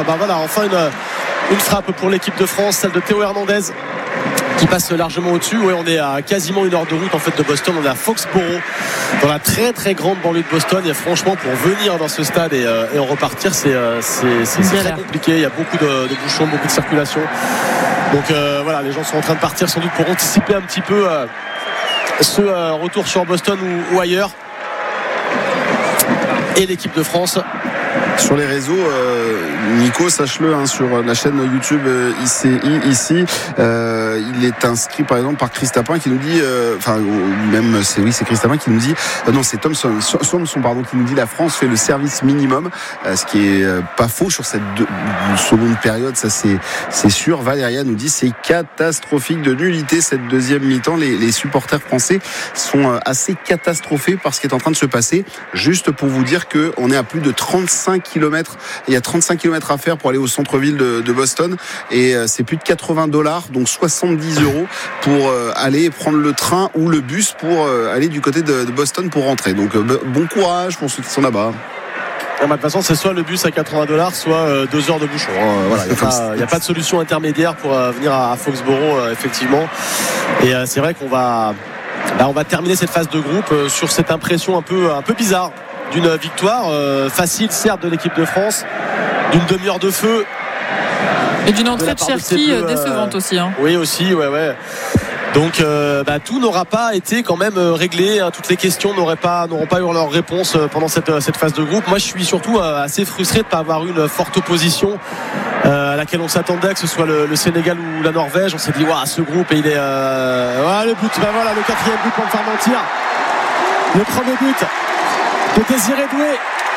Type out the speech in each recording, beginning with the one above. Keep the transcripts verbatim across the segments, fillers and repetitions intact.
bah voilà, enfin une, une frappe pour l'équipe de France, celle de Théo Hernandez, qui passe largement au-dessus. Ouais, on est à quasiment une heure de route en fait de Boston. On est à Foxborough, dans la très très grande banlieue de Boston. Et franchement, pour venir dans ce stade et, euh, et en repartir, c'est, euh, c'est, c'est, c'est très compliqué. Il y a beaucoup de, de bouchons, beaucoup de circulation. Donc euh, voilà, les gens sont en train de partir sans doute pour anticiper un petit peu euh, ce euh, retour sur Boston ou, ou ailleurs. Et l'équipe de France sur les réseaux, euh, Nico, sache-le, hein, sur la chaîne YouTube euh, I C I ici, euh, il est inscrit par exemple par Christapin qui nous dit, enfin euh, même c'est oui c'est Christapin qui nous dit, euh, non c'est Thompson, Thompson pardon qui nous dit la France fait le service minimum, euh, ce qui est euh, pas faux sur cette deux, seconde période, ça c'est c'est sûr. Valéria nous dit c'est catastrophique de nullité cette deuxième mi-temps. Les, les supporters français sont euh, assez catastrophés par ce qui est en train de se passer. Juste pour vous dire que on est à plus de trente-cinq kilomètres. Il y a trente-cinq kilomètres à faire pour aller au centre-ville de, de Boston et euh, c'est plus de quatre-vingts dollars, donc soixante-dix euros pour euh, aller prendre le train ou le bus pour euh, aller du côté de, de Boston pour rentrer. Donc euh, bon courage pour ceux qui sont là-bas. De toute façon, c'est soit le bus à quatre-vingts dollars, soit euh, deux heures de bouchon. Hein. Voilà, il n'y a, a pas de solution intermédiaire pour euh, venir à, à Foxborough, euh, effectivement. Et euh, c'est vrai qu'on va, bah, on va terminer cette phase de groupe euh, sur cette impression un peu, un peu bizarre d'une victoire euh, facile, certes, de l'équipe de France, d'une demi-heure de feu. Et d'une entrée de, de Cherki euh, décevante aussi. Hein. Oui, aussi, ouais, ouais. Donc euh, bah, tout n'aura pas été quand même euh, réglé, hein. Toutes les questions n'auraient pas, n'auront pas eu leur réponse euh, pendant cette, cette phase de groupe. Moi je suis surtout euh, assez frustré de ne pas avoir eu une forte opposition euh, à laquelle on s'attendait, que ce soit le, le Sénégal ou la Norvège. On s'est dit waouh, ce groupe, et il est euh... ouais, le but, bah, voilà, le quatrième but pour me faire mentir. Le premier but de Désiré Doué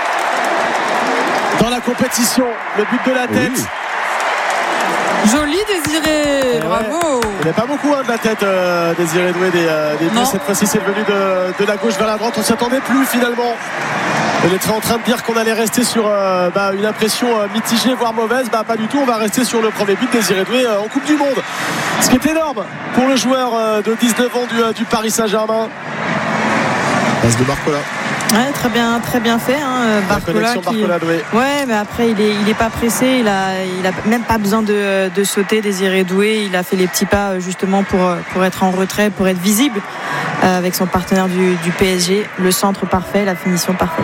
dans la compétition, le but de la tête. Oui. Joli Désiré, et bravo. Ouais. Il n'y a pas beaucoup hein, de la tête euh, Désiré Doué des, euh, des deux. Cette fois-ci c'est venu de, de la gauche vers la droite. On ne s'y attendait plus finalement. On était en train de dire qu'on allait rester sur euh, bah, une impression euh, mitigée voire mauvaise. Bah pas du tout, on va rester sur le premier but de Désiré Doué euh, en Coupe du Monde. Ce qui est énorme pour le joueur euh, de dix-neuf ans du, euh, du Paris Saint-Germain. Passe de Barcola. Ouais, très bien, très bien fait. Hein, Barcola, qui... Barcola Doué. Ouais, mais après il est, il est pas pressé. Il a, il a même pas besoin de, de sauter. Désiré Doué, il a fait les petits pas justement pour, pour être en retrait, pour être visible euh, avec son partenaire du, du P S G. Le centre parfait, la finition parfaite.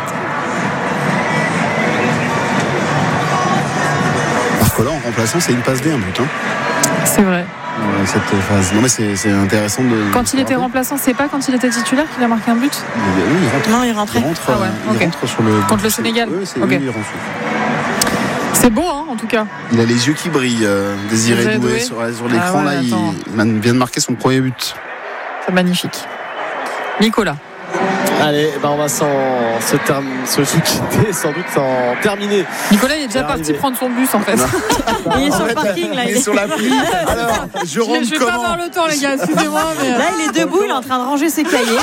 Barcola en remplaçant, c'est une passe D, un but. Hein. C'est vrai. Cette phase. Non mais c'est, c'est intéressant de. Quand il était remplaçant, c'est pas quand il était titulaire qu'il a marqué un but. Oui, il rentre. Non, il rentrait. Il rentre, ah ouais, il okay. rentre sur le. Contre le Sénégal. Oui, c'est, okay. oui, il rentre. C'est beau, hein, en tout cas. Il a les yeux qui brillent. Euh, Désiré Doué sur, sur l'écran ah ouais, là, il, il vient de marquer son premier but. C'est magnifique. Nicolas. Allez, ben on va s'en, se, term- se quitter, sans doute s'en terminer. Nicolas il est déjà parti arrivé. Prendre son bus en fait. Il est sur le parking là. Il est sur l'appli. Alors, je rentre je, je vais comment pas avoir le temps les gars, excusez-moi. Mais... Là il est debout, il est en train de ranger ses cahiers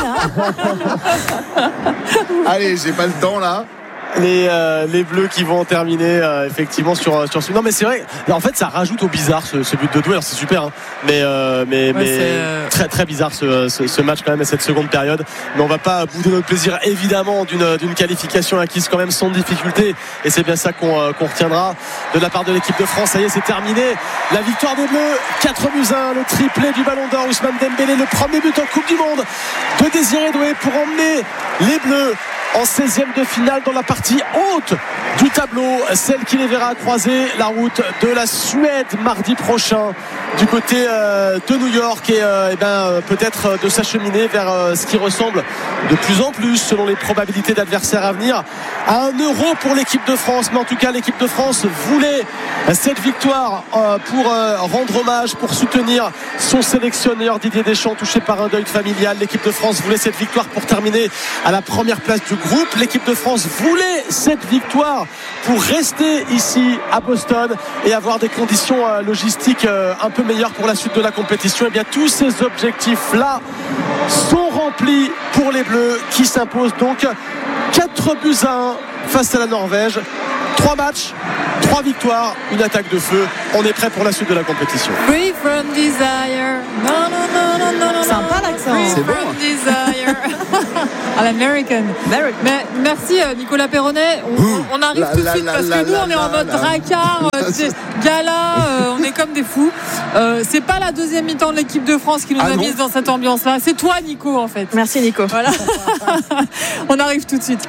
là. Allez, j'ai pas le temps là. Les, euh, les Bleus qui vont terminer euh, effectivement sur sur ce. Non mais c'est vrai. En fait, ça rajoute au bizarre ce, ce but de Doué. Alors c'est super, hein, mais euh, mais, ouais, mais euh... très très bizarre ce, ce, ce match quand même et cette seconde période. Mais on va pas bouder notre plaisir évidemment d'une d'une qualification acquise quand même sans difficulté. Et c'est bien ça qu'on euh, qu'on retiendra de la part de l'équipe de France. Ça y est, c'est terminé. La victoire des Bleus, quatre buts à un, le triplé du Ballon d'Or, Ousmane Dembélé, le premier but en Coupe du Monde de Désiré Doué pour emmener les Bleus en seizième de finale dans la partie haute du tableau, celle qui les verra croiser la route de la Suède mardi prochain du côté euh, de New York et, euh, et ben, euh, peut-être de s'acheminer vers euh, ce qui ressemble de plus en plus selon les probabilités d'adversaires à venir à un euro pour l'équipe de France. Mais en tout cas l'équipe de France voulait cette victoire euh, pour euh, rendre hommage, pour soutenir son sélectionneur Didier Deschamps touché par un deuil familial. L'équipe de France voulait cette victoire pour terminer à la première place du groupe. L'équipe de France voulait cette victoire pour rester ici à Boston et avoir des conditions euh, logistiques euh, un peu meilleures pour la suite de la compétition. Et bien tous ces objectifs là sont remplis pour les Bleus qui s'imposent donc quatre buts à un face à la Norvège. Trois matchs, trois victoires, une attaque de feu. On est prêt pour la suite de la compétition. Free from desire. Non, non, non, non, non, non. Sympa l'accent. Free C'est from bon. desire. À l'American. Mais merci Nicolas Perronnet. On, on arrive la, tout de la, suite la, parce la, que nous la, on est en la, mode la. dracard. écoutez, gala, euh, on est comme des fous. Euh, c'est pas la deuxième mi-temps de l'équipe de France qui nous ah a mis dans cette ambiance-là. C'est toi, Nico, en fait. Merci, Nico. Voilà. On arrive tout de suite.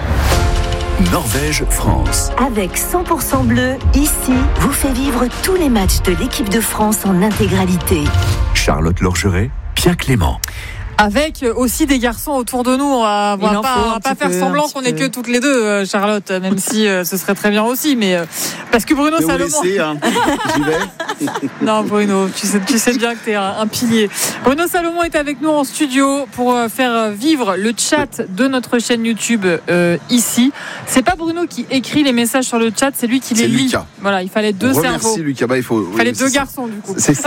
Norvège-France. Avec cent pour cent bleu, ici, vous fait vivre tous les matchs de l'équipe de France en intégralité. Charlotte Lorgeret, Pierre Clément. Avec aussi des garçons autour de nous, on va, on va pas, on va pas faire peu, semblant qu'on est que toutes les deux, Charlotte, même si euh, ce serait très bien aussi, mais euh, parce que Bruno Salomon. Laisser, hein. J'y vais. Non, Bruno, tu sais, tu sais bien que t'es un, un pilier. Bruno Salomon est avec nous en studio pour euh, faire vivre le chat de notre chaîne YouTube euh, ici. C'est pas Bruno qui écrit les messages sur le chat, c'est lui qui les lit. Lucas. Voilà, il fallait deux on cerveaux. Merci Lucas, bah, il faut. Il fallait oui, deux ça. garçons du coup. C'est ça.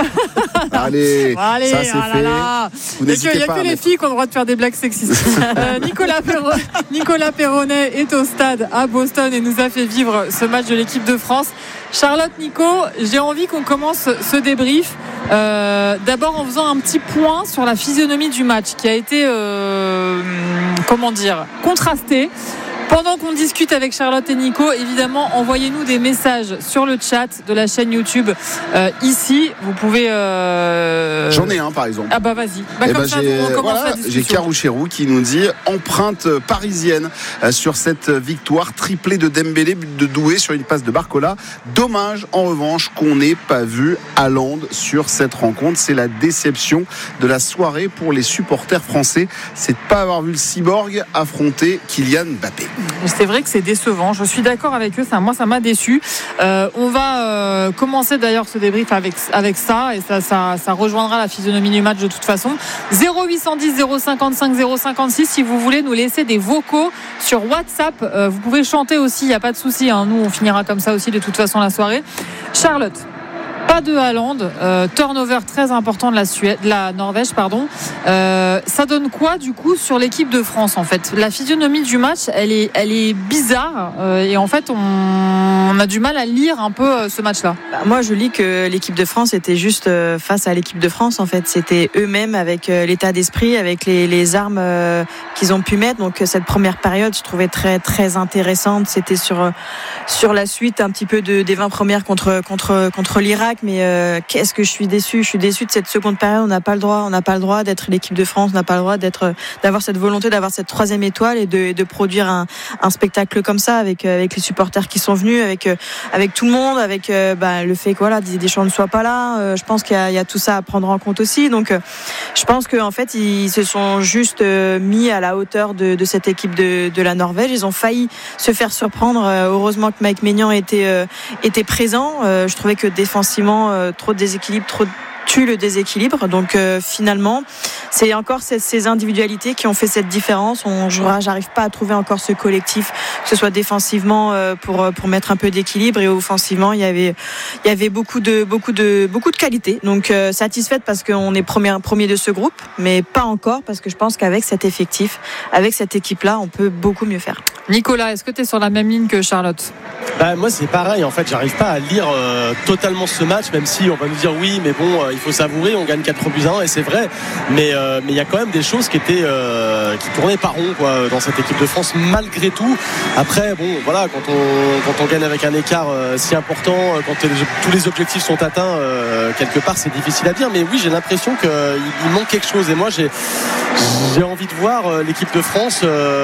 Allez, Allez, ça c'est ah là fait. là. Vous Il n'y a, a que les mettre... filles qui ont le droit de faire des blagues sexistes. euh, Nicolas, Perron, Nicolas Perronnet est au stade à Boston et nous a fait vivre ce match de l'équipe de France. Charlotte, Nico, j'ai envie qu'on commence ce débrief. Euh, d'abord en faisant un petit point sur la physionomie du match qui a été, euh, comment dire, contrastée. Pendant qu'on discute avec Charlotte et Nico, évidemment, envoyez-nous des messages sur le chat de la chaîne YouTube euh, ici. Vous pouvez. Euh... J'en ai un par exemple. Ah bah vas-y. Bah, eh comme bah, ça, j'ai, on commence voilà, la discussion. j'ai Caroucherou qui nous dit empreinte parisienne euh, sur cette victoire triplée de Dembélé, but de Doué sur une passe de Barcola. Dommage en revanche qu'on n'ait pas vu Haaland sur cette rencontre. C'est la déception de la soirée pour les supporters français. C'est de pas avoir vu le cyborg affronter Kylian Mbappé. C'est vrai que c'est décevant. Je suis d'accord avec eux. Ça, moi, ça m'a déçu. Euh, on va euh, commencer d'ailleurs ce débrief avec avec ça et ça, ça, ça rejoindra la physionomie du match de toute façon. zéro huit cent dix zéro cinquante-cinq zéro cinquante-six. Si vous voulez nous laisser des vocaux sur WhatsApp, euh, vous pouvez chanter aussi. Il n'y a pas de souci. Hein. Nous, on finira comme ça aussi de toute façon la soirée. Charlotte. Pas de Haaland, euh, turnover très important de la, Suède, de la Norvège, pardon. Euh, ça donne quoi du coup sur l'équipe de France en fait ? La physionomie du match, elle est, elle est bizarre euh, et en fait on, on a du mal à lire un peu euh, ce match-là. Bah, moi, je lis que l'équipe de France était juste euh, face à l'équipe de France en fait. C'était eux-mêmes avec euh, l'état d'esprit, avec les, les armes euh, qu'ils ont pu mettre. Donc cette première période, je trouvais très très intéressante. C'était sur euh, sur la suite un petit peu de, des vingt premières contre contre contre l'Irak. Mais euh, qu'est-ce que je suis déçue je suis déçue de cette seconde période. On n'a pas le droit on n'a pas le droit d'être l'équipe de France, on n'a pas le droit d'être d'avoir cette volonté d'avoir cette troisième étoile et de, de produire un, un spectacle comme ça avec avec les supporters qui sont venus, avec avec tout le monde, avec euh, bah, le fait que voilà Didier Deschamps ne soit pas là. Euh, je pense qu'il y a, il y a tout ça à prendre en compte aussi. Donc euh, je pense qu'en fait ils se sont juste euh, mis à la hauteur de, de cette équipe de, de la Norvège. Ils ont failli se faire surprendre. Euh, heureusement que Mike Maignan était euh, était présent. Euh, je trouvais que défensivement Euh, trop de déséquilibre, trop tue le déséquilibre. Donc euh, finalement, c'est encore ces, ces individualités qui ont fait cette différence. On, j'arrive pas à trouver encore ce collectif, que ce soit défensivement euh, pour pour mettre un peu d'équilibre et offensivement, il y avait il y avait beaucoup de beaucoup de beaucoup de qualité. Donc euh, satisfaite parce qu'on est premier premier de ce groupe, mais pas encore parce que je pense qu'avec cet effectif, avec cette équipe-là, on peut beaucoup mieux faire. Nicolas, est-ce que tu es sur la même ligne que Charlotte ? Bah, moi c'est pareil en fait, j'arrive pas à lire euh, totalement ce match, même si on va nous dire oui mais bon euh, il faut savourer, on gagne quatre buts à un et c'est vrai, mais euh, mais il y a quand même des choses qui étaient euh, qui tournaient pas rond quoi dans cette équipe de France malgré tout. Après bon voilà, quand on quand on gagne avec un écart euh, si important, quand tous les objectifs sont atteints euh, quelque part c'est difficile à dire, mais oui j'ai l'impression qu'il il manque quelque chose et moi j'ai j'ai envie de voir euh, l'équipe de France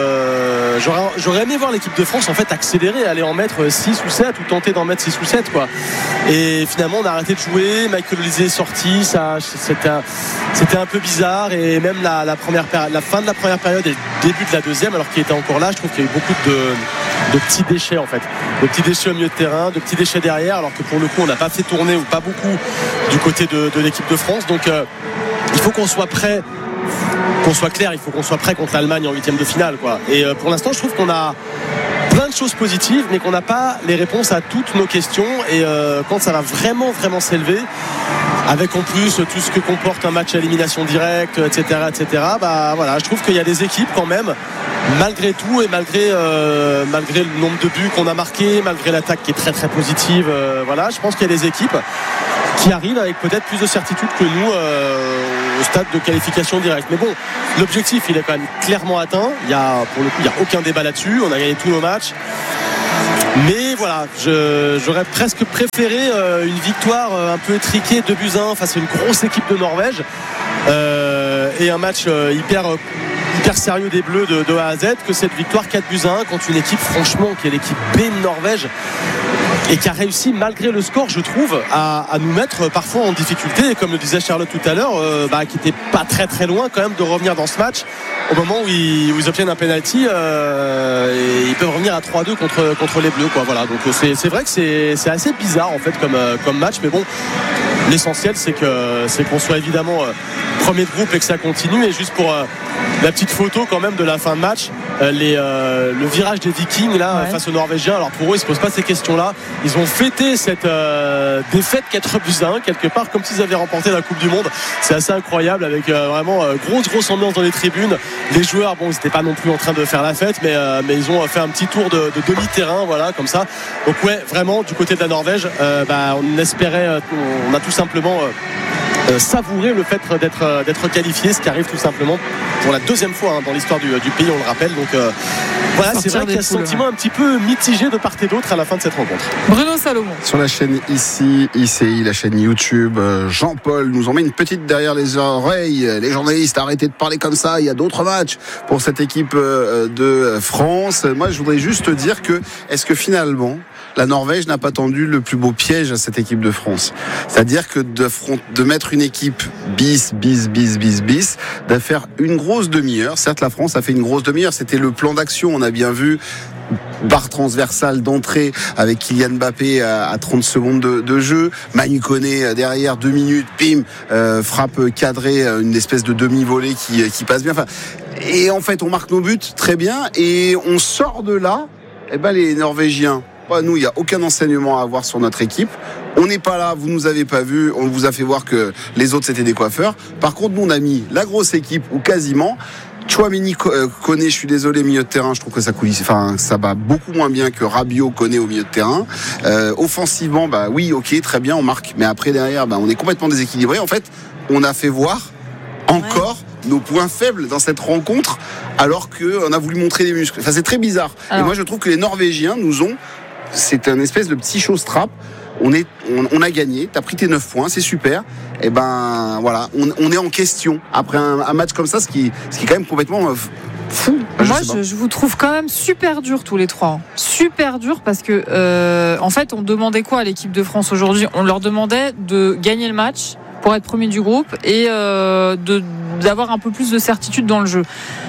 euh, j'aurais, j'aurais aimé voir l'équipe de France en fait accélérer, aller en mettre six ou sept ou tenter d'en mettre six ou sept quoi. Et finalement on a arrêté de jouer, Michael Olise est sorti, ça, c'était, un, c'était un peu bizarre et même la, la, première période, la fin de la première période et le début de la deuxième alors qu'il était encore là, je trouve qu'il y a eu beaucoup de, de petits déchets en fait, de petits déchets au milieu de terrain, de petits déchets derrière alors que pour le coup on n'a pas fait tourner ou pas beaucoup du côté de, de l'équipe de France. Donc euh, il faut qu'on soit prêt, qu'on soit clair, il faut qu'on soit prêt contre l'Allemagne en huitième de finale quoi. Et euh, pour l'instant je trouve qu'on a plein de choses positives mais qu'on n'a pas les réponses à toutes nos questions et euh, quand ça va vraiment vraiment s'élever avec en plus tout ce que comporte un match à élimination directe etc etc bah voilà je trouve qu'il y a des équipes quand même malgré tout et malgré euh, malgré le nombre de buts qu'on a marqué, malgré l'attaque qui est très très positive euh, voilà je pense qu'il y a des équipes qui arrivent avec peut-être plus de certitude que nous euh, au stade de qualification directe. Mais bon, l'objectif il est quand même clairement atteint. Il y a, pour le coup, il n'y a aucun débat là-dessus. On a gagné tous nos matchs. Mais voilà, je, j'aurais presque préféré euh, une victoire euh, un peu étriquée deux buts à un face à une grosse équipe de Norvège euh, et un match euh, hyper hyper sérieux des Bleus de, de A à Z que cette victoire quatre buts à un contre une équipe franchement qui est l'équipe B de Norvège et qui a réussi malgré le score je trouve à, à nous mettre parfois en difficulté et comme le disait Charlotte tout à l'heure euh, bah, qui n'était pas très très loin quand même de revenir dans ce match au moment où ils, où ils obtiennent un penalty euh, et ils peuvent revenir à trois deux contre, contre les Bleus quoi. Voilà, donc c'est, c'est vrai que c'est, c'est assez bizarre en fait comme, comme match mais bon l'essentiel c'est, que, c'est qu'on soit évidemment euh, premier de groupe et que ça continue et juste pour euh, la petite photo quand même de la fin de match euh, les, euh, le virage des Vikings là ouais. face aux Norvégiens, alors pour eux ils se posent pas ces questions là, ils ont fêté cette euh, défaite quatre buts à un quelque part comme s'ils avaient remporté la Coupe du Monde. C'est assez incroyable avec euh, vraiment euh, grosse grosse ambiance dans les tribunes. Les joueurs bon ils n'étaient pas non plus en train de faire la fête mais, euh, mais ils ont fait un petit tour de, de demi-terrain voilà comme ça, donc ouais vraiment du côté de la Norvège euh, bah, on espérait euh, on a tout simplement euh, Euh, savourer le fait d'être, euh, d'être qualifié, ce qui arrive tout simplement pour la deuxième fois hein, dans l'histoire du, du pays, on le rappelle. Donc euh, voilà, sortir c'est vrai qu'il y a ce sentiment ouais. un petit peu mitigé de part et d'autre à la fin de cette rencontre. Bruno Salomon. Sur la chaîne ici, I C I, la chaîne YouTube, Jean-Paul nous en met une petite derrière les oreilles. Les journalistes, arrêtez de parler comme ça. Il y a d'autres matchs pour cette équipe de France. Moi, je voudrais juste dire que, est-ce que finalement, la Norvège n'a pas tendu le plus beau piège à cette équipe de France. C'est-à-dire que de, front, de mettre une équipe bis, bis, bis, bis, bis, de faire une grosse demi-heure. Certes, la France a fait une grosse demi-heure. C'était le plan d'action. On a bien vu barre transversale d'entrée avec Kylian Mbappé à, à trente secondes de, de jeu. Manu Koné derrière deux minutes, bim, euh, frappe cadrée, une espèce de demi-volée qui, qui passe bien. Enfin, et en fait, on marque nos buts très bien et on sort de là. Eh ben, les Norvégiens, nous, il n'y a aucun enseignement à avoir sur notre équipe. On n'est pas là, vous ne nous avez pas vu, on vous a fait voir que les autres c'était des coiffeurs. Par contre, nous on a mis la grosse équipe, ou quasiment. Tchouaméni Koné, je suis désolé, milieu de terrain, je trouve que ça coulisse, enfin ça va beaucoup moins bien que Rabiot Koné au milieu de terrain. Euh, offensivement, bah oui, ok, très bien, on marque, mais après derrière, bah on est complètement déséquilibré. En fait, on a fait voir encore ouais. nos points faibles dans cette rencontre, alors qu'on a voulu montrer des muscles. Enfin, c'est très bizarre. Alors. Et moi, je trouve que les Norvégiens nous ont. C'est un espèce de petit show-strap. On, est, on, on a gagné, t'as pris tes neuf points, c'est super. Et ben voilà, on, on est en question après un, un match comme ça, ce qui, ce qui est quand même complètement euh, fou. Je Moi, je, je vous trouve quand même super dur tous les trois. Super dur parce que, euh, en fait, on demandait quoi à l'équipe de France aujourd'hui ? On leur demandait de gagner le match pour être premier du groupe et euh, de, d'avoir un peu plus de certitude dans le jeu.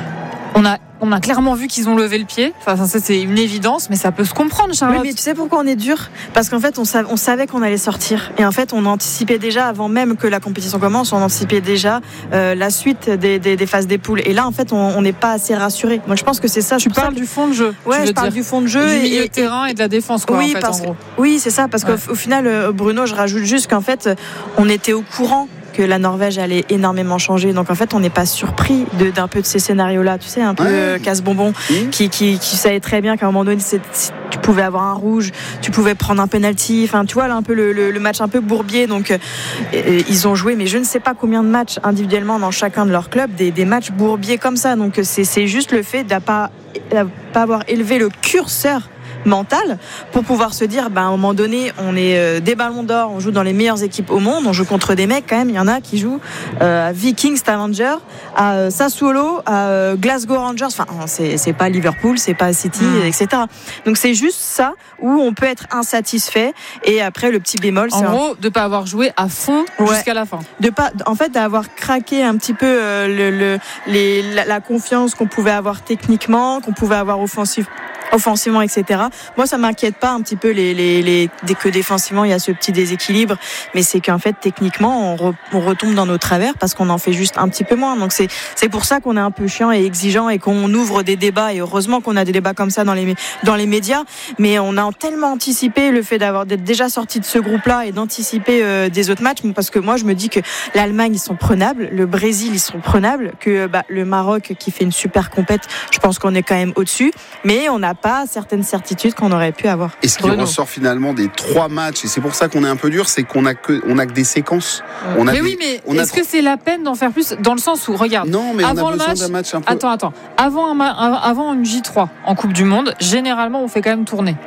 On a, on a clairement vu qu'ils ont levé le pied. Enfin, ça, c'est une évidence, mais ça peut se comprendre, Charlotte. Oui, mais tu sais pourquoi on est dur ? Parce qu'en fait, on, sav- on savait qu'on allait sortir. Et en fait, on anticipait déjà, avant même que la compétition commence, on anticipait déjà euh, la suite des, des, des phases des poules. Et là, en fait, on n'est pas assez rassuré. Donc, je pense que c'est ça. Tu parles ça. du fond de jeu. Ouais, je parle dire. du fond de jeu. Du et, milieu de terrain et de la défense, quoi, oui, en fait, parce en gros. Oui, c'est ça. Parce ouais. qu'au au final, Bruno, je rajoute juste qu'en fait, on était au courant que la Norvège allait énormément changer. Donc en fait, on n'est pas surpris de, d'un peu de ces scénarios-là, tu sais, un peu ouais. casse-bonbon, mmh. qui, qui, qui savait très bien qu'à un moment donné, c'est, tu pouvais avoir un rouge, tu pouvais prendre un penalty. Enfin, tu vois, là, un peu le, le, le match un peu bourbier. Donc, euh, ils ont joué, mais je ne sais pas combien de matchs individuellement dans chacun de leurs clubs, des, des matchs bourbiers comme ça. Donc, c'est, c'est juste le fait de ne pas, pas avoir élevé le curseur mental pour pouvoir se dire bah, à un moment donné on est euh, des ballons d'or, on joue dans les meilleures équipes au monde, on joue contre des mecs quand même, il y en a qui jouent euh, à Vikings Stavanger, à euh, Sassuolo, à euh, Glasgow Rangers, enfin c'est, c'est pas Liverpool, c'est pas City, mmh. et cetera. Donc c'est juste ça où on peut être insatisfait et après le petit bémol en c'est gros un... de pas avoir joué à fond ouais. jusqu'à la fin, de pas en fait d'avoir craqué un petit peu euh, le, le, les, la, la confiance qu'on pouvait avoir techniquement, qu'on pouvait avoir offensif offensivement, et cetera. Moi, ça m'inquiète pas un petit peu les, les, les, dès que défensivement, il y a ce petit déséquilibre, mais c'est qu'en fait, techniquement, on, re, on retombe dans nos travers parce qu'on en fait juste un petit peu moins. Donc, c'est, c'est pour ça qu'on est un peu chiant et exigeant et qu'on ouvre des débats. Et heureusement qu'on a des débats comme ça dans les, dans les médias. Mais on a tellement anticipé le fait d'avoir, d'être déjà sorti de ce groupe-là et d'anticiper euh, des autres matchs. Parce que moi, je me dis que l'Allemagne, ils sont prenables. Le Brésil, ils sont prenables. Que bah, le Maroc, qui fait une super compète, je pense qu'on est quand même au-dessus. Mais on n'a pas certaines certitudes qu'on aurait pu avoir. Et ce qui Bruno. ressort finalement des trois matchs, et c'est pour ça qu'on est un peu dur, c'est qu'on a que, on a que des séquences. Euh, on a mais des, oui, mais on est-ce a... que c'est la peine d'en faire plus ? Dans le sens où, regarde, non, mais avant on a le besoin match, d'un match un peu... Attends, attends. Avant, un ma... avant une J trois en Coupe du Monde, généralement, on fait quand même tourner.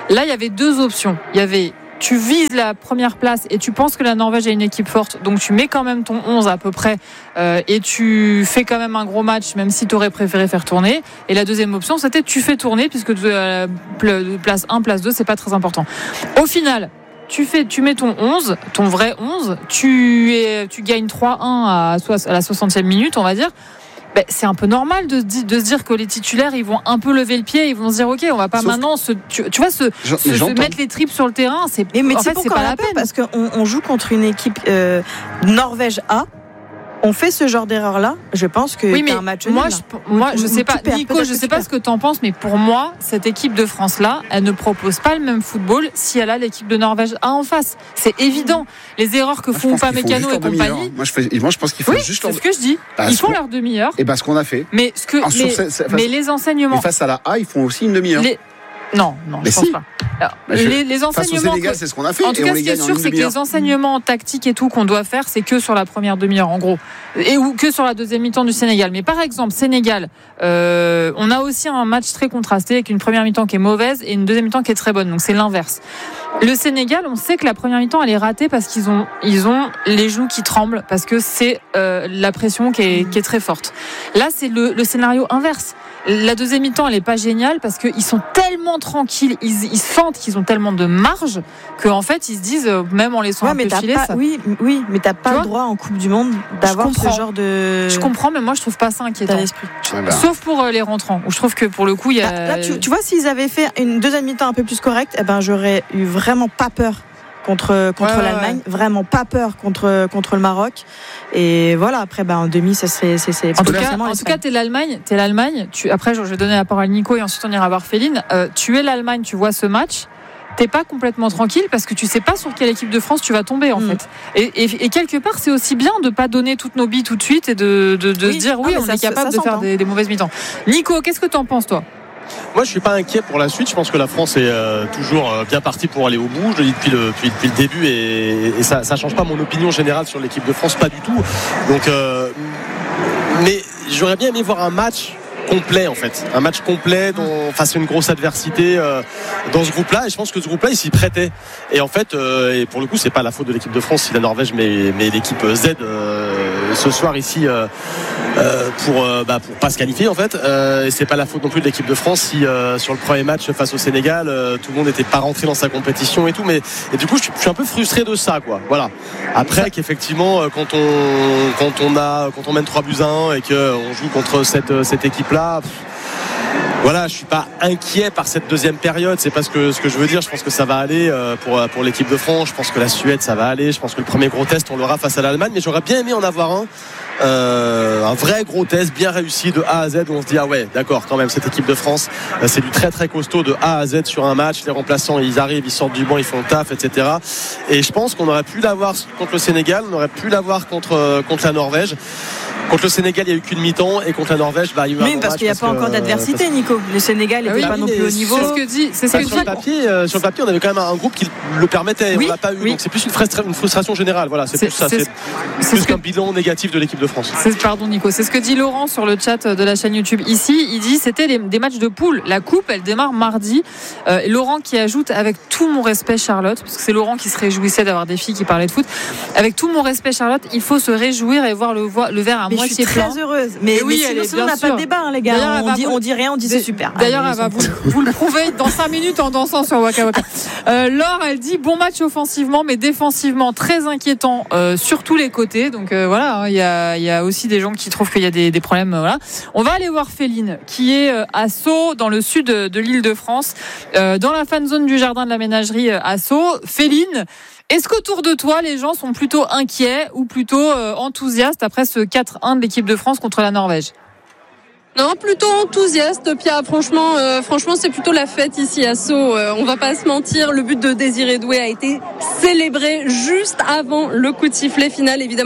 Là, il y avait deux options. Il y avait tu vises la première place et tu penses que la Norvège est une équipe forte, donc tu mets quand même ton onze à peu près euh, et tu fais quand même un gros match, même si tu aurais préféré faire tourner. Et la deuxième option, c'était tu fais tourner, puisque euh, place un, place deux, c'est pas très important. Au final, tu fais, tu mets ton onze, ton vrai onze, tu, es, tu gagnes trois un à, à la soixantième minute, on va dire. Ben, c'est un peu normal de, de se dire que les titulaires ils vont un peu lever le pied, ils vont se dire ok, on va pas Sauf maintenant se, tu, tu vois se, se, se mettre les tripes sur le terrain, c'est mais, mais en fait c'est pas la peine parce qu'on on joue contre une équipe euh, Norvège A. On fait ce genre d'erreur là, je pense que oui, mais c'est un match moi nul. Je, moi je sais pas perds, Nico, je sais pas ce que t'en penses, mais pour moi cette équipe de France là, elle ne propose pas le même football si elle a l'équipe de Norvège A en face. C'est évident. Les erreurs que moi, font Upamecano et compagnie. Moi je, fais, moi je pense qu'il faut oui, juste. C'est leur... ce que je dis. Parce ils font leur demi-heure. Et ben ce qu'on a fait. Mais ce que ah, mais, c'est, c'est, mais les enseignements. Mais face à la A, ils font aussi une demi-heure. Les... Non, non, mais je pense si. pas. Alors, bah je, les, les enseignements. Face au Sénégal, c'est ce qu'on a fait. En tout et cas, on ce qui est sûr, c'est que les enseignements tactiques et tout qu'on doit faire, c'est que sur la première demi-heure, en gros, et ou que sur la deuxième mi-temps du Sénégal. Mais par exemple, Sénégal, euh, on a aussi un match très contrasté avec une première mi-temps qui est mauvaise et une deuxième mi-temps qui est très bonne. Donc c'est l'inverse. Le Sénégal, on sait que la première mi-temps elle est ratée parce qu'ils ont ils ont les genoux qui tremblent parce que c'est euh, la pression qui est, qui est très forte. Là, c'est le, le scénario inverse. La deuxième mi-temps, elle est pas géniale parce qu'ils sont tellement tranquilles, ils, ils sentent qu'ils ont tellement de marge qu'en fait, ils se disent, même en laissant ouais, un mais peu filer, pas, ça... Oui, oui, mais t'as pas le droit en Coupe du Monde d'avoir ce genre de... Je comprends, mais moi, je trouve pas ça inquiétant. Voilà. Sauf pour euh, les rentrants, où je trouve que pour le coup, il y a... Là, là tu, tu vois, s'ils avaient fait une deuxième mi-temps un peu plus correcte, eh ben, j'aurais eu vraiment pas peur contre contre ouais, l'Allemagne, ouais. Vraiment pas peur contre contre le Maroc. Et voilà, après ben en demi ça c'est c'est, c'est en tout cas en tout cas t'es l'Allemagne, t'es l'Allemagne, tu après je vais donner la parole à Nico et ensuite on ira voir Féline. Euh, tu es l'Allemagne, tu vois ce match, t'es pas complètement tranquille parce que tu sais pas sur quelle équipe de France tu vas tomber en mmh. fait. Et, et, et quelque part c'est aussi bien de pas donner toutes nos billes tout de suite et de de, de oui. se dire oui, ah, on est capable de faire des, des mauvaises mi-temps. Nico, qu'est-ce que t'en penses toi? Moi, je suis pas inquiet pour la suite. Je pense que la France est euh, toujours euh, bien partie pour aller au bout. Je le dis depuis le, depuis, depuis le début et, et ça, ça change pas mon opinion générale sur l'équipe de France, pas du tout. Donc, euh, mais j'aurais bien aimé voir un match complet en fait, un match complet dont, face à une grosse adversité euh, dans ce groupe-là, et je pense que ce groupe-là il s'y prêtait. Et en fait, euh, et pour le coup, c'est pas la faute de l'équipe de France si la Norvège met, met l'équipe Z euh, ce soir ici euh, euh, pour euh, bah, pour pas se qualifier en fait. Euh, et c'est pas la faute non plus de l'équipe de France si euh, sur le premier match face au Sénégal, euh, tout le monde n'était pas rentré dans sa compétition et tout. Mais et du coup, je suis, je suis un peu frustré de ça, quoi. Voilà. Après qu'effectivement, quand on quand on a quand on mène trois buts à un et que on joue contre cette cette équipe là, voilà, je suis pas inquiet par cette deuxième période. C'est pas ce que ce que je veux dire. Je pense que ça va aller pour pour l'équipe de France. Je pense que la Suède, ça va aller. Je pense que le premier gros test, on l'aura face à l'Allemagne. Mais j'aurais bien aimé en avoir un. Euh, un vrai gros test bien réussi de A à Z où on se dit ah ouais d'accord quand même cette équipe de France euh, c'est du très très costaud de A à Z sur un match. Les remplaçants ils arrivent, ils sortent du banc, ils font le taf, etc. Et je pense qu'on aurait pu l'avoir contre le Sénégal, on aurait pu l'avoir contre, euh, contre la Norvège. Contre le Sénégal, il n'y a eu qu'une mi-temps et contre la Norvège, bah, il y a eu un oui, parce qu'il n'y a pas que, encore d'adversité, parce... Nico. Le Sénégal n'était ah oui, pas non plus au niveau. C'est ce que dit. C'est ce bah, que sur, dit. Le papier, euh, sur le papier, on avait quand même un groupe qui le permettait. Oui, on l'a pas eu. Oui. Donc c'est plus une, frustra- une frustration générale. Voilà, c'est, c'est plus ça. C'est, c'est, c'est plus qu'un que... bilan négatif de l'équipe de France. C'est, pardon, Nico. C'est ce que dit Laurent sur le chat de la chaîne YouTube. Ici, il dit c'était les, des matchs de poule. La coupe, elle démarre mardi. Euh, Laurent qui ajoute avec tout mon respect, Charlotte, parce que c'est Laurent qui se réjouissait d'avoir des filles qui parlaient de foot. Avec tout mon respect, Charlotte, il faut se réjouir et voir le, le verre à mais moitié plein. Très heureuse. Mais, mais oui, mais sinon, on n'a pas de débat, hein, les gars. D'ailleurs, on dit, vous... on dit rien, on dit c'est super. D'ailleurs, elle va vous, vous le prouver dans cinq minutes en dansant sur Waka Waka. Euh, Laure, elle dit bon match offensivement, mais défensivement très inquiétant euh, sur tous les côtés. Donc euh, voilà, il hein, y, y a aussi des gens qui trouvent qu'il y a des, des problèmes. Euh, voilà. On va aller voir Féline, qui est euh, à Sceaux, dans le sud de, de l'Île-de-France, euh, dans la fan zone du jardin de la ménagerie euh, à Sceaux. Féline, est-ce qu'autour de toi, les gens sont plutôt inquiets ou plutôt euh, enthousiastes après ce quatre un de l'équipe de France contre la Norvège ? Non, plutôt enthousiaste, Pia. Franchement, euh, franchement, c'est plutôt la fête ici à Sceaux. Euh, on va pas se mentir. Le but de Désiré Doué a été célébré juste avant le coup de sifflet final. Évidemment,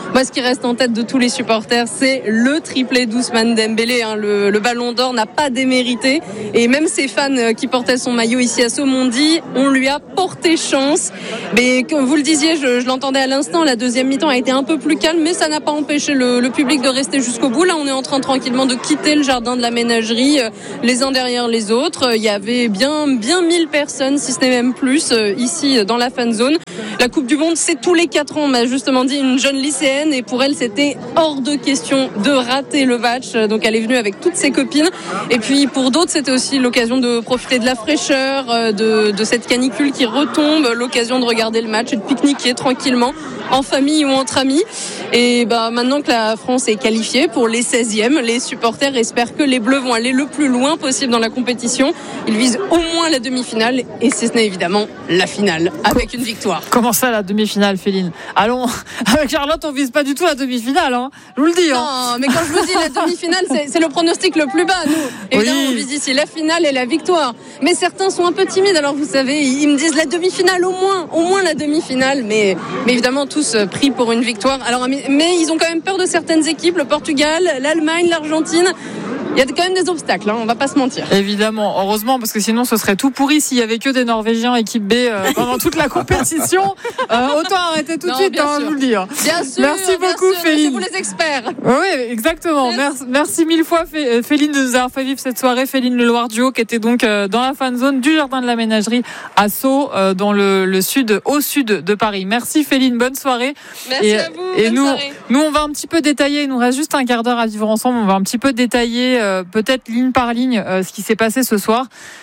Moi, ce qui reste en tête de tous les supporters, c'est le triplé d'Ousmane Dembélé. Hein. Le, le Ballon d'Or n'a pas démérité. Et même ses fans qui portaient son maillot ici à Sceaux m'ont dit, on lui a porté chance. Mais comme vous le disiez, je, je l'entendais à l'instant, la deuxième mi-temps a été un peu plus calme, mais ça n'a pas empêché le, le public de rester jusqu'au bout. Là, on est en train tranquillement de quitter le jardin de la ménagerie, les uns derrière les autres. Il y avait bien, bien mille personnes, si ce n'est même plus, ici dans la fan zone. La Coupe du Monde, c'est tous les quatre ans, m'a justement dit une jeune lycéenne, et pour elle, c'était hors de question de rater le match. Donc, elle est venue avec toutes ses copines. Et puis, pour d'autres, c'était aussi l'occasion de profiter de la fraîcheur, de, de cette canicule qui retombe, l'occasion de regarder le match et de pique-niquer tranquillement, en famille ou entre amis. Et bah, maintenant que la France est qualifiée pour les seizièmes, les supporters espèrent que les Bleus vont aller le plus loin possible dans la compétition. Ils visent au moins la demi-finale, et si ce n'est évidemment la finale, avec une victoire. Comment ça, la demi-finale, Féline? Allons, avec Charlotte, on vise pas du tout la demi-finale, hein. Je vous le dis. Hein. Non, mais quand je vous dis la demi-finale, c'est, c'est le pronostic le plus bas, nous. Évidemment, oui. On vise ici la finale et la victoire. Mais certains sont un peu timides, alors vous savez, ils me disent la demi-finale au moins, au moins la demi-finale, mais, mais évidemment, tous pris pour une victoire. Alors, mais ils ont quand même peur de certaines équipes, le Portugal, l'Allemagne, l'Argentine. Il y a quand même des obstacles, hein, on va pas se mentir. Évidemment, heureusement, parce que sinon ce serait tout pourri s'il y avait que des Norvégiens équipe B euh, pendant toute la compétition. Euh, autant arrêter tout non, de suite, hein, je vous le dire. Bien sûr. Merci bien beaucoup, sûr, Féline. C'est vous les experts. Oui, exactement. Merci, merci mille fois, Féline, de nous avoir fait vivre cette soirée. Féline Le Loir Duo, qui était donc euh, dans la fan zone du Jardin de la Ménagerie à Sceaux, euh, dans le, le sud, au sud de Paris. Merci, Féline. Bonne soirée. Merci et, à vous. Et nous, soirée. nous, on va un petit peu détailler. Il nous reste juste un quart d'heure à vivre ensemble. On va un petit peu détailler, euh, peut-être ligne par ligne, euh, ce qui s'est passé ce soir.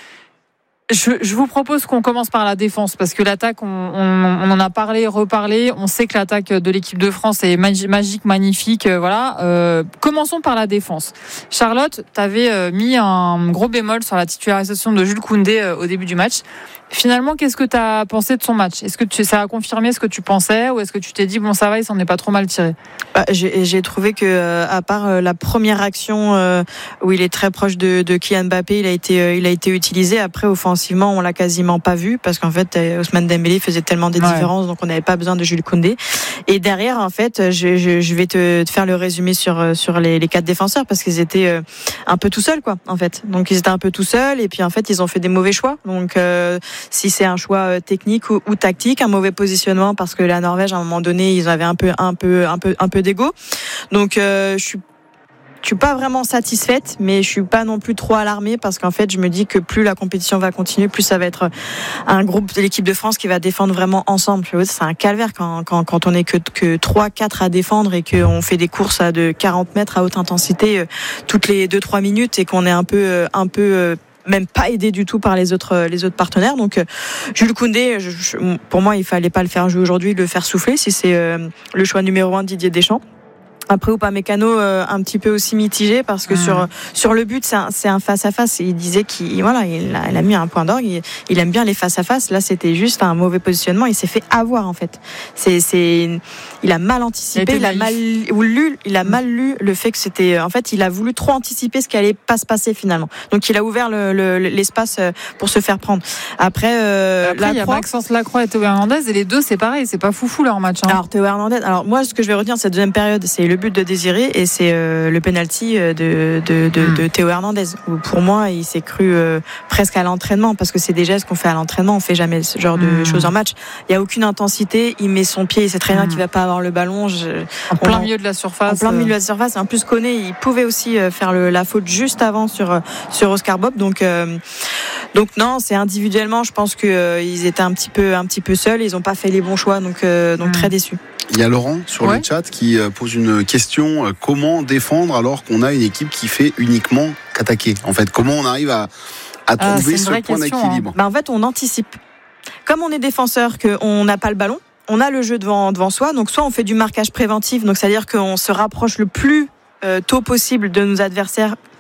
Je, je vous propose qu'on commence par la défense, parce que l'attaque, on, on, on en a parlé, reparlé. On sait que l'attaque de l'équipe de France est magi- magique, magnifique. Euh, voilà. Euh, commençons par la défense. Charlotte, tu avais euh, mis un gros bémol sur la titularisation de Jules Koundé euh, au début du match. Finalement, qu'est-ce que tu as pensé de son match? Est-ce que tu, ça a confirmé ce que tu pensais, ou est-ce que tu t'es dit, bon, ça va, il s'en est pas trop mal tiré? Bah, j'ai, j'ai trouvé que, euh, à part euh, la première action euh, où il est très proche de, de Kylian Mbappé, il a été, euh, il a été utilisé. Après, offensivement, on l'a quasiment pas vu, parce qu'en fait, euh, Ousmane Dembélé faisait tellement des ouais. différences, donc on n'avait pas besoin de Jules Koundé. Et derrière, en fait, je, je, je vais te, te faire le résumé sur, sur les, les quatre défenseurs, parce qu'ils étaient euh, un peu tout seuls, quoi, en fait. Donc ils étaient un peu tout seuls, et puis en fait, ils ont fait des mauvais choix. Donc euh, si c'est un choix technique ou, ou tactique, un mauvais positionnement, parce que la Norvège, à un moment donné, ils avaient un peu, un peu, un peu, un peu d'ego. Donc, euh, je suis Je suis pas vraiment satisfaite, mais je suis pas non plus trop alarmée, parce qu'en fait, je me dis que plus la compétition va continuer, plus ça va être un groupe de l'équipe de France qui va défendre vraiment ensemble. C'est un calvaire quand, quand, quand on est que, que trois, quatre à défendre, et qu'on fait des courses à de quarante mètres à haute intensité toutes les deux, trois minutes, et qu'on est un peu, un peu, même pas aidé du tout par les autres les autres partenaires. Donc Jules Koundé, je, je, pour moi, il fallait pas le faire jouer aujourd'hui, le faire souffler, si c'est euh, le choix numéro un de Didier Deschamps. Après, Upamecano, euh, un petit peu aussi mitigé, parce que mmh. sur sur le but, c'est un, c'est un face à face. Il disait qu'il voilà, il a, il a mis un point d'orgue. Il, il aime bien les face à face. Là, c'était juste un mauvais positionnement. Il s'est fait avoir, en fait. C'est c'est il a mal anticipé. Il, il a mal lu. Il a mmh. mal lu le fait que c'était. En fait, il a voulu trop anticiper ce qui allait pas se passer finalement. Donc, il a ouvert le, le, l'espace pour se faire prendre. Après, euh, Après il y a Maxence Lacroix et Théo Hernandez, et les deux, c'est pareil. C'est pas foufou leur match. Hein. Alors Théo Hernandez. Alors moi, ce que je vais retenir de cette deuxième période, c'est le but de Désiré, et c'est euh, le penalty de, de, de, mmh. de Théo Hernandez, où pour moi il s'est cru euh, presque à l'entraînement, parce que c'est des gestes qu'on fait à l'entraînement, on fait jamais ce genre de mmh. choses en match. Il y a aucune intensité, il met son pied, il sait très bien mmh. qu'il va pas avoir le ballon. Je, en plein on, milieu de la surface. En plein milieu de la surface. Et en plus, Koné, il pouvait aussi faire le, la faute juste avant sur sur Oscar Bob. Donc euh, donc non, c'est individuellement, je pense que euh, ils étaient un petit peu un petit peu seuls, ils ont pas fait les bons choix, donc euh, donc mmh. très déçus. Il y a Laurent sur ouais. le chat qui pose une question: comment défendre alors qu'on a une équipe qui fait uniquement qu'attaquer? En fait, comment on arrive à, à trouver ah, ce point question, d'équilibre? Hein. Bah, en fait, on anticipe. Comme on est défenseur, qu'on n'a pas le ballon, on a le jeu devant, devant soi, donc soit on fait du marquage préventif, donc c'est-à-dire qu'on se rapproche le plus euh, tôt possible de nos adversaires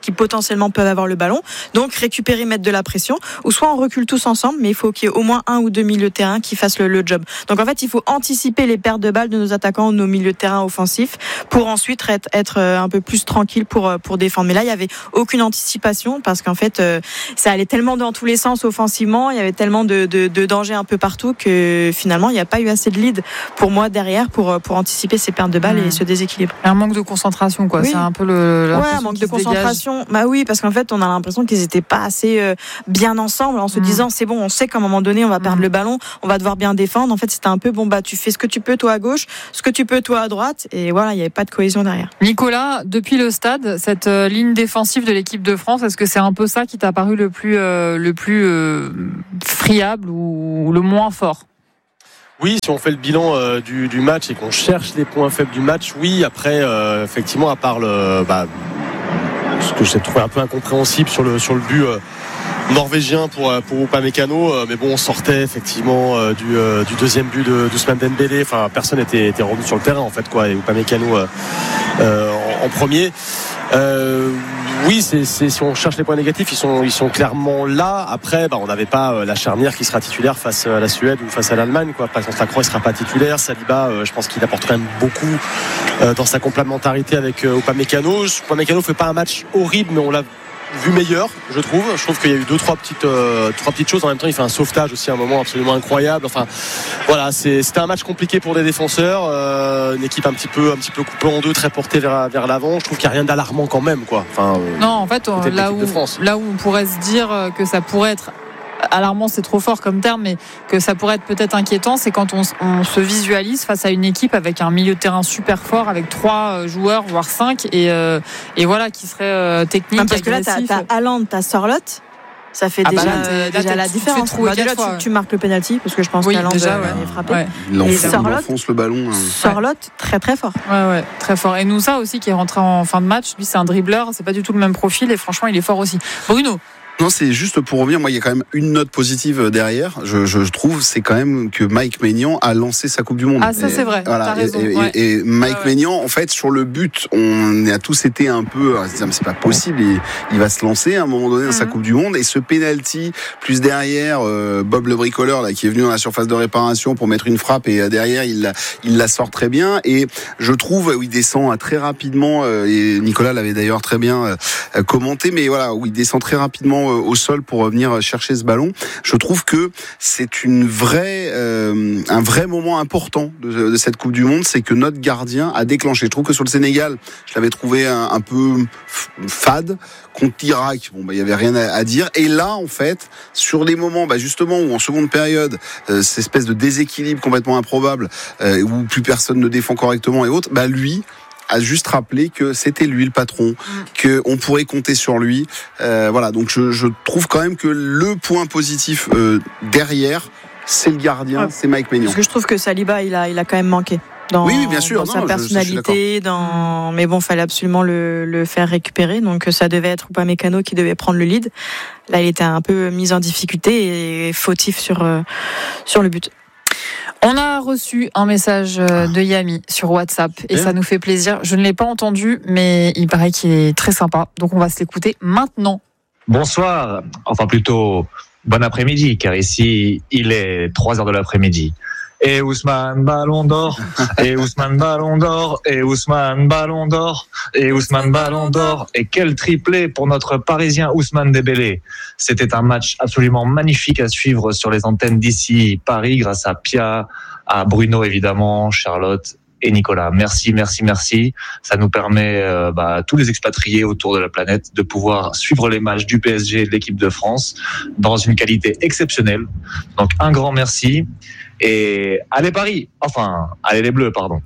qui potentiellement peuvent avoir le ballon. Donc récupérer, mettre de la pression, ou soit on recule tous ensemble, mais il faut qu'il y ait au moins un ou deux milieux de terrain qui fassent le, le job. Donc en fait, il faut anticiper les pertes de balles de nos attaquants ou de nos milieux de terrain offensifs pour ensuite être, être un peu plus tranquille pour, pour défendre. Mais là, il y avait aucune anticipation parce qu'en fait, ça allait tellement dans tous les sens offensivement, il y avait tellement de, de, de dangers un peu partout que finalement, il n'y a pas eu assez de lead pour moi derrière pour, pour anticiper ces pertes de balles mmh. et ce déséquilibre. Un manque de concentration, quoi. Oui. C'est un peu le. Ouais, un manque de concentration. Dégage. Bah oui, parce qu'en fait, on a l'impression qu'ils n'étaient pas assez euh, bien ensemble en se mmh. disant c'est bon, on sait qu'à un moment donné, on va perdre mmh. le ballon, on va devoir bien défendre. En fait, c'était un peu bon, bah tu fais ce que tu peux toi à gauche, ce que tu peux toi à droite, et voilà, il n'y avait pas de cohésion derrière. Nicolas, depuis le stade, cette euh, ligne défensive de l'équipe de France, est-ce que c'est un peu ça qui t'a paru le plus, euh, le plus euh, friable ou le moins fort? Oui, si on fait le bilan euh, du, du match et qu'on cherche les points faibles du match, oui. Après, euh, effectivement, à part le, bah, ce que j'ai trouvé un peu incompréhensible sur le sur le but euh, norvégien pour pour Upamecano, euh, mais bon, on sortait effectivement euh, du euh, du deuxième but de d'Ousmane Dembélé. Enfin, personne était était revenu sur le terrain en fait, quoi. Et Upamecano euh, euh, en, en premier. Euh, oui, c'est, c'est, si on cherche les points négatifs, ils sont, ils sont clairement là. Après, bah, on n'avait pas euh, la charnière qui sera titulaire face à la Suède ou face à l'Allemagne, quoi. Par exemple, Lacroix ne sera pas titulaire. Saliba, euh, je pense qu'il apporte quand même beaucoup euh, dans sa complémentarité avec euh, Upamecano. Upamecano fait pas un match horrible, mais on l'a vu meilleur, je trouve. Je trouve qu'il y a eu deux, trois petites, euh, trois petites choses. En même temps, il fait un sauvetage aussi à un moment absolument incroyable. Enfin, voilà, c'est, c'était un match compliqué pour des défenseurs. Euh, une équipe un petit peu, un petit peu coupée en deux, très portée vers, vers l'avant. Je trouve qu'il n'y a rien d'alarmant quand même, quoi. Enfin, euh, non, en fait, on, là où, là où on pourrait se dire que ça pourrait être alarmant, c'est trop fort comme terme, mais que ça pourrait être peut-être inquiétant, c'est quand on, on se visualise face à une équipe avec un milieu de terrain super fort, avec trois joueurs, voire cinq, et, euh, et voilà, qui serait euh, technique, non, parce que là, t'as, t'as Haaland, t'as Sorloth, ça fait ah déjà, bah là, euh, déjà la différence. Bah, déjà, tu, tu marques le penalty, parce que je pense oui, qu'Haaland déjà, ouais. est frappé. Ouais. Il enfonce le ballon. Hein. Sorloth, très très fort. Ouais, ouais, très fort. Et Noussa aussi, qui est rentré en fin de match, lui, c'est un dribbleur, c'est pas du tout le même profil, et franchement, il est fort aussi. Bruno. Non, c'est juste pour revenir. Moi, il y a quand même une note positive derrière. Je, je trouve, c'est quand même que Mike Maignan a lancé sa Coupe du Monde. Ah, ça, et, c'est vrai. Voilà. T'as raison. Et, ouais. et, et Mike ouais, ouais. Maignan, en fait, sur le but, on a tous été un peu, à se dire, mais c'est pas possible. Il, il va se lancer à un moment donné dans mm-hmm. sa Coupe du Monde. Et ce penalty, plus derrière, euh, Bob le bricoleur, là, qui est venu dans la surface de réparation pour mettre une frappe, et euh, derrière, il la, il la sort très bien. Et je trouve, où il descend euh, très rapidement, euh, et Nicolas l'avait d'ailleurs très bien euh, commenté, mais voilà, où il descend très rapidement euh, au sol pour venir chercher ce ballon. Je trouve que c'est une vraie, euh, un vrai moment important de, de cette Coupe du Monde, c'est que notre gardien a déclenché. Je trouve que sur le Sénégal, je l'avais trouvé un, un peu fade. Contre l'Irak, bon, bah, il y avait rien à, à dire. Et là, en fait, sur les moments, bah, justement, où en seconde période, euh, cette espèce de déséquilibre complètement improbable, euh, où plus personne ne défend correctement et autres, bah, lui, a juste rappelé que c'était lui le patron, que on pourrait compter sur lui. Euh, voilà, donc je, je trouve quand même que le point positif euh, derrière, c'est le gardien, ouais. c'est Mike Maignan. Parce que je trouve que Saliba, il a, il a quand même manqué. Dans, oui, oui, bien sûr. dans non, sa personnalité, je, je dans... mais bon, fallait absolument le, le faire récupérer. Donc ça devait être Upamecano qui devait prendre le lead. Là, il était un peu mis en difficulté et fautif sur, euh, sur le but. On a reçu un message de Yami sur WhatsApp et ça nous fait plaisir. Je ne l'ai pas entendu, mais il paraît qu'il est très sympa. Donc on va se l'écouter maintenant. Bonsoir, enfin plutôt bon après-midi, car ici il est trois heures de l'après-midi. Et Ousmane Ballon d'Or, et Ousmane Ballon d'Or, et Ousmane Ballon d'Or, et Ousmane Ballon d'Or. Et quel triplé pour notre Parisien Ousmane Dembélé. C'était un match absolument magnifique à suivre sur les antennes d'ici Paris, grâce à Pia, à Bruno évidemment, Charlotte et Nicolas. Merci, merci, merci. Ça nous permet, euh, bah, tous les expatriés autour de la planète, de pouvoir suivre les matchs du P S G et de l'équipe de France dans une qualité exceptionnelle. Donc un grand merci. Et allez Paris, enfin, allez les Bleus, pardon.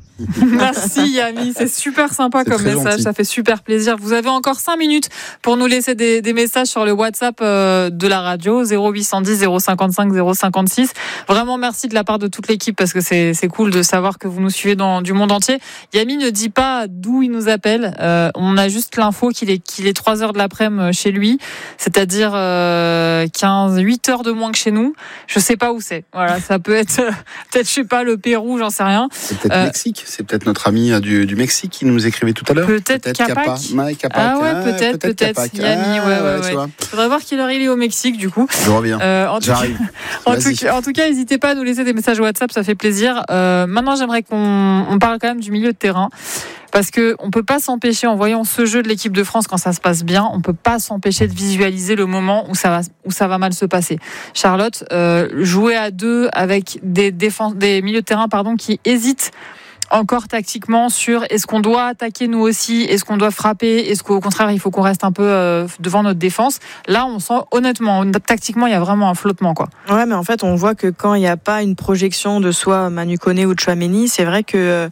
Merci Yami, c'est super sympa c'est comme message, gentil. Ça fait super plaisir. Vous avez encore cinq minutes pour nous laisser des, des messages sur le WhatsApp euh, de la radio, zéro huit cent dix zéro cinquante-cinq zéro cinquante-six. Vraiment merci de la part de toute l'équipe parce que c'est, c'est cool de savoir que vous nous suivez dans du monde entier. Yami ne dit pas d'où il nous appelle, euh, on a juste l'info qu'il est, qu'il est trois heures de l'après-midi chez lui, c'est-à-dire euh, quinze, huit heures de moins que chez nous. Je sais pas où c'est, voilà, ça peut être peut-être, je sais pas, le Pérou, j'en sais rien. C'est peut-être euh, Mexique. C'est peut-être notre ami du, du Mexique qui nous écrivait tout à l'heure. Peut-être, peut-être Capac. Ouais, Capac. Ah ouais, peut-être, peut-être. peut-être. Yanni, ouais, ouais, ouais. ouais. Faudrait voir quelle heure il est au Mexique, du coup. Je reviens. Euh, en J'arrive. Tout, en, tout, en tout cas, n'hésitez pas à nous laisser des messages WhatsApp, ça fait plaisir. Euh, maintenant, j'aimerais qu'on on parle quand même du milieu de terrain. Parce qu'on ne peut pas s'empêcher, en voyant ce jeu de l'équipe de France quand ça se passe bien, on ne peut pas s'empêcher de visualiser le moment où ça va, où ça va mal se passer. Charlotte, euh, jouer à deux avec des, défense, des milieux de terrain pardon, qui hésitent encore tactiquement sur est-ce qu'on doit attaquer nous aussi, est-ce qu'on doit frapper, est-ce qu'au contraire il faut qu'on reste un peu euh, devant notre défense. Là, on sent honnêtement, tactiquement, il y a vraiment un flottement, quoi. Ouais, mais en fait, on voit que quand il n'y a pas une projection de soit Manu Koné ou Tchouaméni, c'est vrai que... Euh,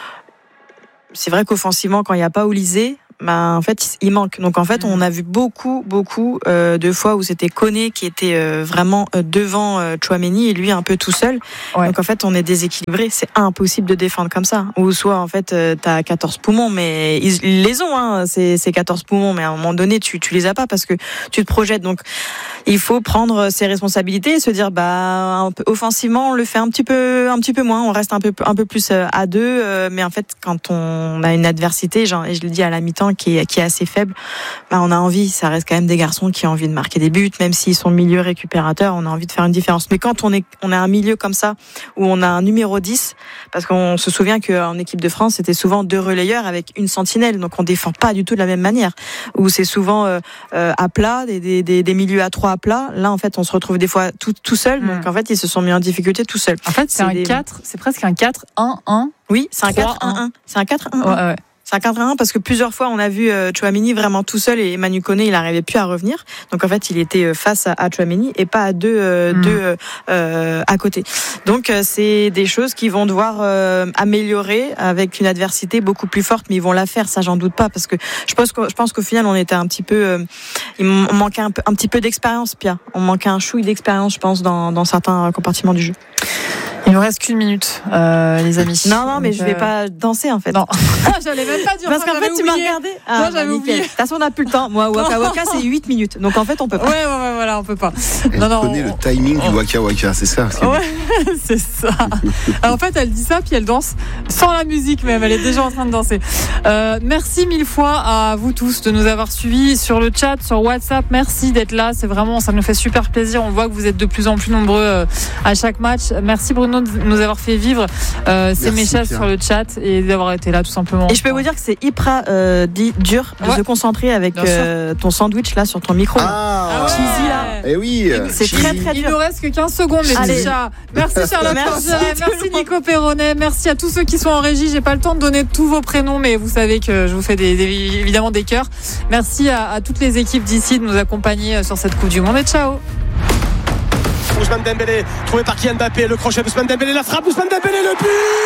c'est vrai qu'offensivement, quand il n'y a pas Olysée, bah, en fait, il manque. Donc, en fait, on a vu beaucoup, beaucoup euh, de fois où c'était Koné qui était euh, vraiment euh, devant euh, Tchouaméni et lui un peu tout seul. Ouais. Donc, en fait, on est déséquilibré. C'est impossible de défendre comme ça. Ou soit, en fait, euh, t'as quatorze poumons, mais ils, ils les ont, hein, ces, ces quatorze poumons. Mais à un moment donné, tu, tu les as pas parce que tu te projettes. Donc, il faut prendre ses responsabilités et se dire, bah, un peu, offensivement, on le fait un petit peu, un petit peu moins. On reste un peu, un peu plus à deux. Euh, mais en fait, quand on a une adversité, genre, et je le dis à la mi-temps, qui est, qui est assez faible, bah on a envie, ça reste quand même des garçons qui ont envie de marquer des buts, même s'ils sont milieu récupérateurs, on a envie de faire une différence. Mais quand on est, on a un milieu comme ça, où on a un numéro dix, parce qu'on se souvient qu'en équipe de France, c'était souvent deux relayeurs avec une sentinelle, donc on défend pas du tout de la même manière, où c'est souvent euh, euh, à plat, des, des, des, des milieux à trois à plat. Là, en fait, on se retrouve des fois tout, tout seul, mmh. donc en fait, ils se sont mis en difficulté tout seuls. En fait, c'est, c'est un des... quatre, c'est presque un quatre un un. Oui, c'est un quatre un un. C'est un quatre un un. Ouais, ouais. C'est un quatre un un parce que plusieurs fois on a vu euh, Tchouaméni vraiment tout seul et Manu Koné il n'arrivait plus à revenir. Donc en fait il était face à, à Tchouaméni et pas à deux, euh, mmh. deux euh, à côté. Donc euh, c'est des choses qu'ils vont devoir euh, améliorer avec une adversité beaucoup plus forte, mais ils vont la faire, ça j'en doute pas, parce que je pense que je pense qu'au final on était un petit peu, euh, il manquait un, peu, un petit peu d'expérience, Pia. On manquait un chouille d'expérience, je pense, dans, dans certains compartiments du jeu. Il nous reste qu'une minute, euh, les amis. Non, non, mais Donc, je vais euh... pas danser en fait. Non, j'allais même pas dire parce ça. Parce qu'en fait, tu m'as regardé. Ah, Moi, j'avais bah, oublié. De toute façon, on n'a plus le temps. Moi, Waka Waka, c'est huit minutes. Donc en fait, on peut pas. Ouais, ouais, ouais, voilà, on peut pas. Elle non, non, connaît on... le timing oh. du Waka Waka, c'est ça. C'est ouais, c'est ça. Alors, en fait, elle dit ça, puis elle danse sans la musique même. Elle est déjà en train de danser. Euh, merci mille fois à vous tous de nous avoir suivis sur le chat, sur WhatsApp. Merci d'être là. C'est vraiment, ça nous fait super plaisir. On voit que vous êtes de plus en plus nombreux euh, à chaque match. Merci Bruno de nous avoir fait vivre euh, ces messages sur le chat et d'avoir été là tout simplement. Et je peux vous dire que c'est hyper euh, dit, dur de ouais. se concentrer avec euh, ton sandwich là sur ton micro. Ah, ah ouais. Cheesy là. Et oui, c'est cheesy. très très dur. Il nous reste que quinze secondes les petits chats. Merci Charlotte merci, merci Nico Perronnet, merci à tous ceux qui sont en régie. J'ai pas le temps de donner tous vos prénoms, mais vous savez que je vous fais des, des, évidemment des cœurs. Merci à, à toutes les équipes d'ici de nous accompagner sur cette Coupe du Monde et ciao. Ousmane Dembélé, trouvé par Kylian Mbappé, le crochet d'Ousmane Dembélé, la frappe d'Ousmane Dembélé, le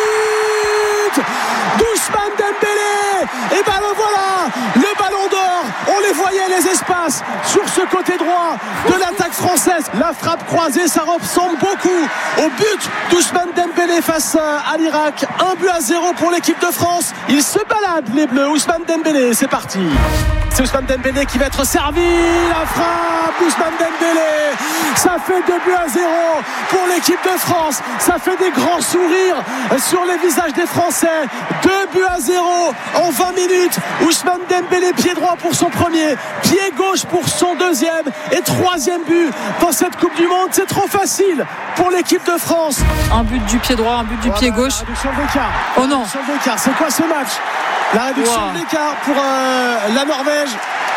but d'Ousmane Dembélé. Et ben le voilà, le ballon d'or. On les voyait les espaces sur ce côté droit de l'attaque française. La frappe croisée, ça ressemble beaucoup au but d'Ousmane Dembélé face à l'Irak. Un but à zéro pour l'équipe de France. Ils se baladent les Bleus. Ousmane Dembélé, c'est parti. C'est Ousmane Dembélé qui va être servi. La frappe d'Ousmane Dembélé. Ça fait deux buts à zéro pour l'équipe de France. Ça fait des grands sourires sur les visages des Français. Deux buts à zéro en vingt minutes. Ousmane Dembélé, pied droit pour son premier, pied gauche pour son deuxième et troisième but dans cette Coupe du Monde. C'est trop facile pour l'équipe de France. Un but du pied droit, un but du voilà, pied gauche. Réduction de l'écart. Oh non. Réduction de l'écart. C'est quoi ce match? La réduction wow. de l'écart pour euh, la Norvège.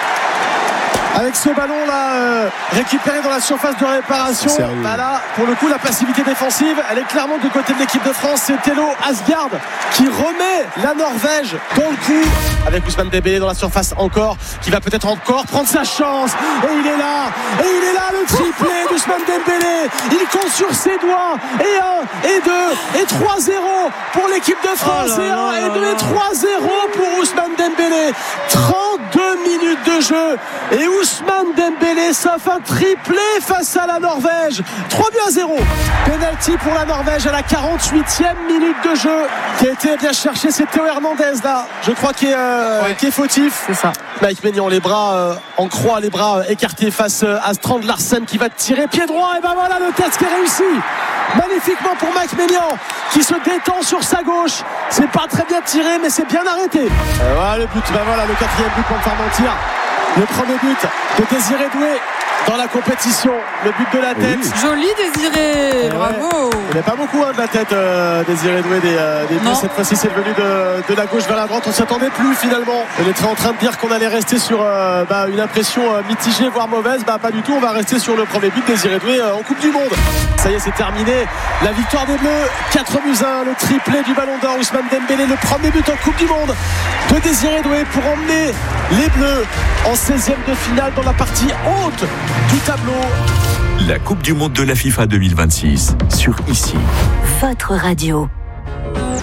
Avec ce ballon là euh, récupéré dans la surface de réparation, bah là pour le coup la passivité défensive elle est clairement du côté de l'équipe de France. C'est Thelo Asgard qui remet la Norvège dans le coup avec Ousmane Dembélé dans la surface encore, qui va peut-être encore prendre sa chance, et il est là et il est là le triplé d'Ousmane Dembélé. Il compte sur ses doigts, et un et deux et trois zéro pour l'équipe de France. Oh là et un et deux et trois zéro pour Ousmane Dembélé. Trente-deux minutes de jeu et Ousmane Dembélé s'offre un triplé face à la Norvège. Trois buts à zéro. Penalty pour la Norvège à la quarante-huitième minute de jeu, qui a été bien cherché. C'est Théo Hernandez là, je crois, qui est, euh, ouais. qui est fautif. C'est ça. Mike Maignan, les bras euh, en croix, les bras euh, écartés face euh, à Strand Larsen qui va tirer pied droit. Et ben voilà le test qui est réussi magnifiquement pour Mike Maignan qui se détend sur sa gauche. C'est pas très bien tiré, mais c'est bien arrêté. Euh, voilà le but, ben voilà le quatrième but pour me faire mentir. Le premier but de Désiré Doué dans la compétition, le but de la tête. Oui. Joli Désiré, et bravo. Ouais. Il n'y a pas beaucoup hein, de la tête euh, Désiré Doué des, euh, des buts. Cette fois-ci c'est venu de, de la gauche vers la droite. On ne s'y attendait plus finalement. On était en train de dire qu'on allait rester sur euh, bah, une impression euh, mitigée voire mauvaise. Bah pas du tout, on va rester sur le premier but de Désiré Doué euh, en Coupe du Monde. Ça y est, c'est terminé. La victoire des Bleus, quatre buts à un, le triplé du Ballon d'Or Ousmane Dembélé, le premier but en Coupe du Monde de Désiré Doué pour emmener les Bleus en seizième de finale dans la partie haute du tableau. La Coupe du Monde de la FIFA deux mille vingt-six sur Ici. Votre radio.